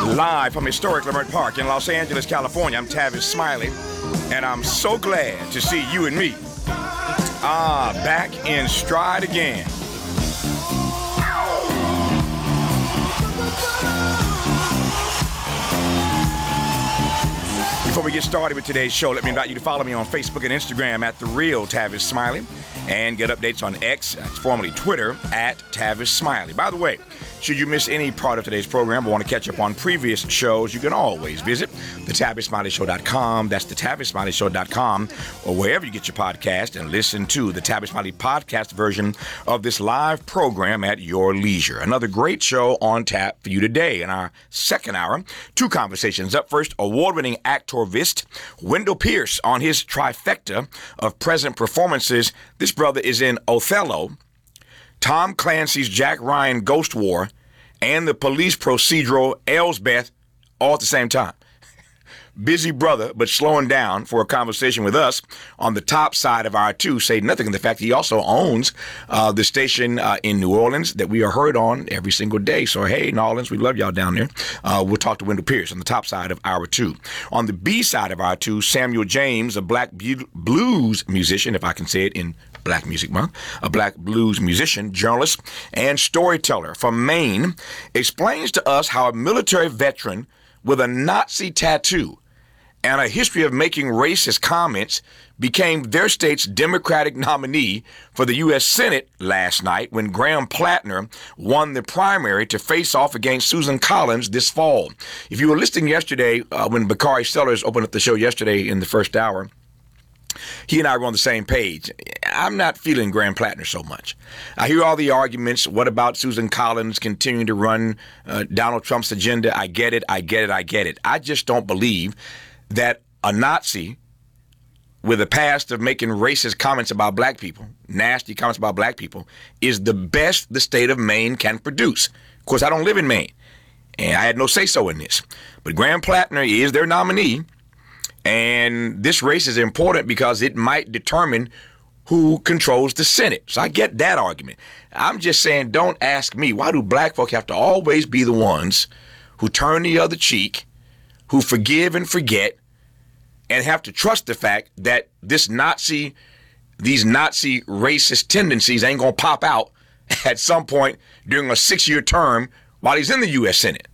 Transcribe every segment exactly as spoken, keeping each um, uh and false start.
Live from historic Leimert Park in Los Angeles, California, I'm Tavis Smiley, and I'm so glad to see you and me ah, back in stride again. Before we get started with today's show, let me invite you to follow me on Facebook and Instagram at The Real Tavis Smiley and get updates on X, that's formerly Twitter, at Tavis Smiley. By the way, should you miss any part of today's program or want to catch up on previous shows, you can always visit the tavis smiley show dot com. That's the tavis smiley show dot com, or wherever you get your podcast, and listen to the Tavis Smiley podcast version of this live program at your leisure. Another great show on tap for you today. In our second hour, two conversations. Up first, award-winning actorvist Wendell Pierce on his trifecta of present performances. This brother is in Othello, Tom Clancy's Jack Ryan Ghost War, and the police procedural Elsbeth all at the same time. Busy brother, but slowing down for a conversation with us on the top side of our two. Say nothing of the fact he also owns uh, the station uh, in New Orleans that we are heard on every single day. So, hey, New Orleans, we love y'all down there. Uh, we'll talk to Wendell Pierce on the top side of our two. On the B side of our two, Samuel James, a black bu- blues musician, if I can say it in Black Music Month, a black blues musician, journalist, and storyteller from Maine, explains to us how a military veteran with a Nazi tattoo and a history of making racist comments became their state's Democratic nominee for the U S Senate last night when Graham Plattner won the primary to face off against Susan Collins this fall. If you were listening yesterday, uh, when Bakari Sellers opened up the show yesterday in the first hour, he and I were on the same page. I'm not feeling Graham Plattner so much. I hear all the arguments. What about Susan Collins continuing to run uh, Donald Trump's agenda? I get it. I get it. I get it. I just don't believe that a Nazi with a past of making racist comments about black people, nasty comments about black people, is the best the state of Maine can produce. Of course, I don't live in Maine, and I had no say-so in this. But Graham Plattner is their nominee, and this race is important because it might determine who controls the Senate. So I get that argument. I'm just saying, don't ask me, why do black folk have to always be the ones who turn the other cheek, who forgive and forget, and have to trust the fact that this Nazi, these Nazi racist tendencies ain't gonna pop out at some point during a six-year term while he's in the U S Senate.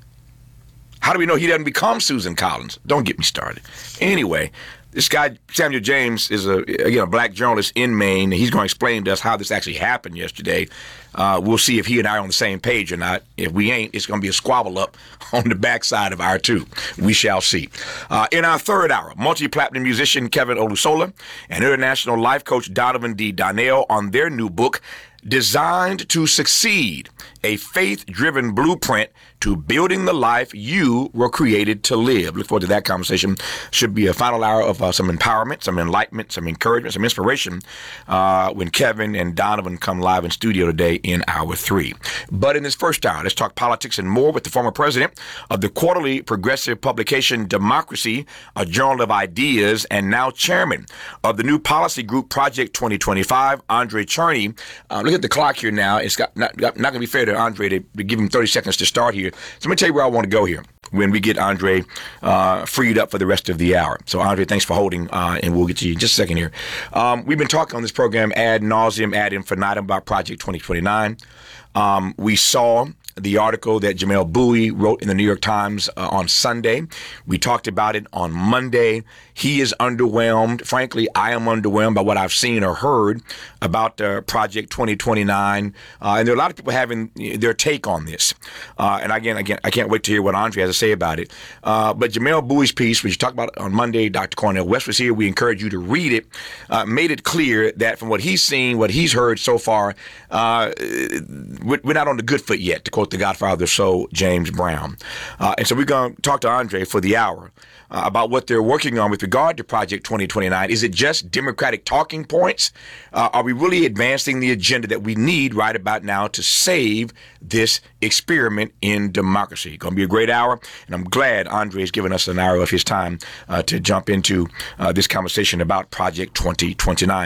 How do we know he doesn't become Susan Collins? Don't get me started. Anyway, this guy, Samuel James, is a again a black journalist in Maine. He's going to explain to us how this actually happened yesterday. Uh, we'll see if he and I are on the same page or not. If we ain't, it's going to be a squabble up on the backside of our two. We shall see. Uh, in our third hour, multi-platinum musician Kevin Olusola and international life coach Donovan D. Donnell on their new book, Designed to Succeed, a faith-driven blueprint to building the life you were created to live. Look forward to that conversation. Should be a final hour of uh, some empowerment, some enlightenment, some encouragement, some inspiration uh, when Kevin and Donovan come live in studio today in hour three. But in this first hour, let's talk politics and more with the former president of the quarterly progressive publication Democracy, a journal of ideas, and now chairman of the new policy group Project twenty twenty-five, Andre Cherney. Uh, look at the clock here now. It's got not, not going to be fair to Andre to, to give him thirty seconds to start here. So let me tell you where I want to go here when we get Andre uh, freed up for the rest of the hour. So, Andre, thanks for holding, uh, and we'll get to you in just a second here. Um, we've been talking on this program ad nauseum, ad infinitum about Project twenty twenty-nine. Um, we saw the article that Jamel Bowie wrote in the New York Times uh, on Sunday. We talked about it on Monday. He is underwhelmed. Frankly, I am underwhelmed by what I've seen or heard about uh, Project twenty twenty-nine. Uh, and there are a lot of people having their take on this. Uh, and again, again, I can't wait to hear what Andre has to say about it. Uh, but Jamel Bowie's piece, which you talked about on Monday, Doctor Cornel West was here. We encourage you to read it. Uh, made it clear that from what he's seen, what he's heard so far, uh, we're not on the good foot yet, to quote the Godfather of Soul, James Brown. Uh, and so we're going to talk to Andre for the hour uh, about what they're working on with regard to Project twenty twenty-nine. Is it just Democratic talking points? Uh, are we really advancing the agenda that we need right about now to save this experiment in democracy? Going to be a great hour, and I'm glad Andre has given us an hour of his time uh, to jump into uh, this conversation about Project twenty twenty-nine. Don't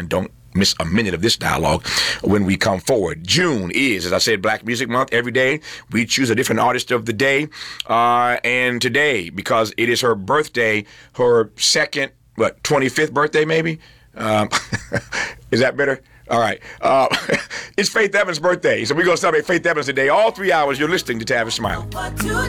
miss a minute of this dialogue when we come forward. June is, as I said, Black Music Month. Every day we choose a different artist of the day. Uh, and today, because it is her birthday, her second, what, twenty-fifth birthday maybe? Um, is that better? All right. Uh, it's Faith Evans' birthday, so we're going to celebrate Faith Evans today. All three hours, you're listening to Tavis Smiley.